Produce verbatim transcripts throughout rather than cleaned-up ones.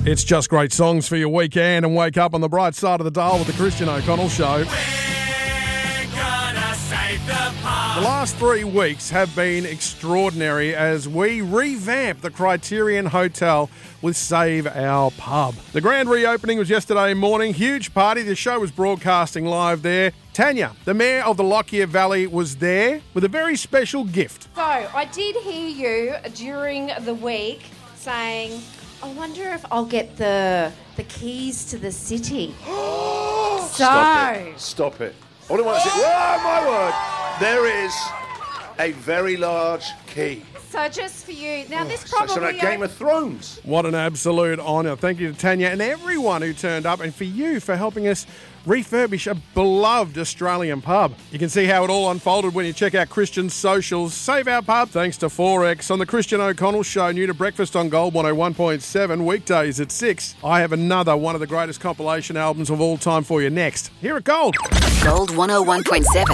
It's just great songs for your weekend, and wake up on the bright side of the dial with the Christian O'Connell Show. We're gonna save the pub. The last three weeks have been extraordinary as we revamp the Criterion Hotel with Save Our Pub. The grand reopening was yesterday morning. Huge party. The show was broadcasting live there. Tanya, the Mayor of the Lockyer Valley, was there with a very special gift. So, I did hear you during the week saying, I wonder if I'll get the the keys to the city. so, Stop it. Stop it. All I want to say, oh my word, there is a very large key. so just for you. Now, this It's like probably... some Game of Thrones. What an absolute honour. Thank you to Tanya and everyone who turned up, and for you for helping us refurbish a beloved Australian pub. You can see how it all unfolded when you check out Christian's socials. Save Our Pub thanks to four X on the Christian O'Connell Show, new to breakfast on Gold one oh one point seven, weekdays at six. I have another one of the greatest compilation albums of all time for you next. Here at Gold. Gold one oh one point seven.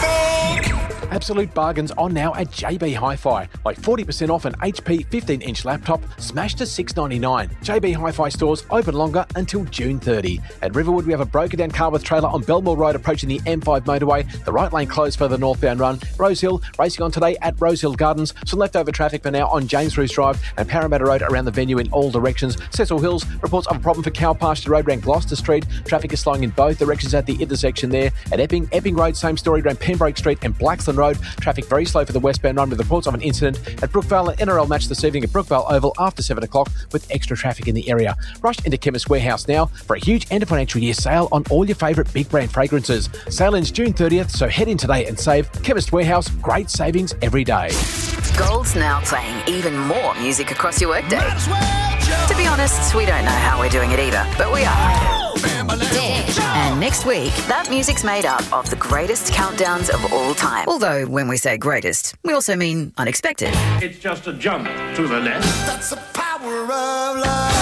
Absolute bargains on now at J B Hi-Fi. Like forty percent off an H P fifteen inch laptop, smashed to six ninety-nine. J B Hi-Fi stores open longer until June thirtieth. At Riverwood, we have a broken down car with trailer on Belmore Road approaching the M five motorway. The right lane closed for the northbound run. Rosehill, racing on today at Rosehill Gardens. Some leftover traffic for now on James Roos Drive and Parramatta Road around the venue in all directions. Cecil Hills reports of a problem for Cow Pasture Road around Gloucester Street. Traffic is slowing in both directions at the intersection there. At Epping, Epping Road, same story around Pembroke Street and Blaxland Road. Traffic very slow for the westbound run with reports of an incident at Brookvale. An N R L match this evening at Brookvale Oval after seven o'clock with extra traffic in the area. Rush into Chemist Warehouse now for a huge end of financial year sale on all your favourite big brand fragrances. Sale ends June thirtieth, so head in today and save. Chemist Warehouse, great savings every day. Gold's now playing even more music across your workday. To be honest, we don't know how we're doing it either, but we are. And next week, that music's made up of the greatest countdowns of all time. Although, when we say greatest, we also mean unexpected. It's just a jump to the left. That's the power of love.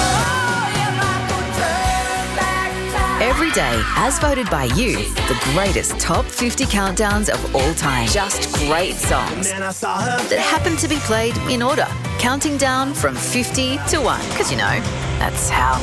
Every day, as voted by you, the greatest top fifty countdowns of all time. Just great songs And I saw her. that happen to be played in order, counting down from fifty to one. Because, you know, that's how